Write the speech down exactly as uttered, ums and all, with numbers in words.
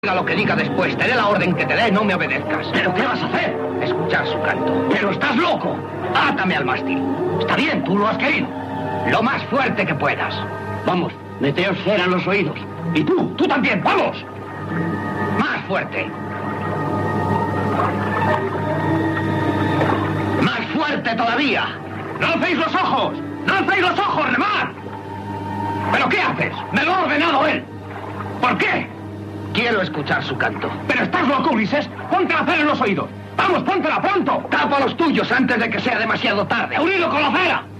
Diga lo que diga después, te dé la orden que te dé, no me obedezcas. ¿Pero qué vas a hacer? Escuchar su canto. ¡Pero estás loco! Átame al mástil. Está bien, tú lo has querido. Lo más fuerte que puedas. Vamos, meteos cera en los oídos. Y tú, tú también, ¡vamos! Más fuerte. Más fuerte todavía. ¡No alcéis los ojos! ¡No alcéis los ojos, remad! ¿Pero qué haces? Me lo ha ordenado él. ¿Por qué? Quiero escuchar su canto. ¿Pero estás loco, Ulises? ¡Ponte la cera en los oídos! ¡Vamos, póntela pronto! ¡Tapa los tuyos antes de que sea demasiado tarde! ¡Unido con la cera!